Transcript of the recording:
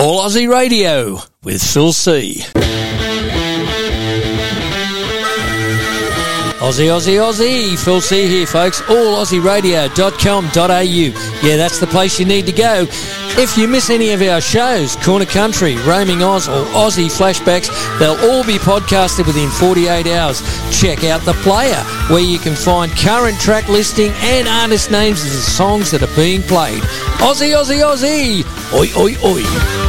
All Aussie Radio with Phil C. Aussie, Aussie, Aussie. Phil C here, folks. AllAussieRadio.com.au. Yeah, that's the place you need to go. If you miss any of our shows, Corner Country, Roaming Oz or Aussie Flashbacks, they'll all be podcasted within 48 hours. Check out The Player, where you can find current track listing and artist names of the songs that are being played. Aussie, Aussie, Aussie. Oi, oi, oi.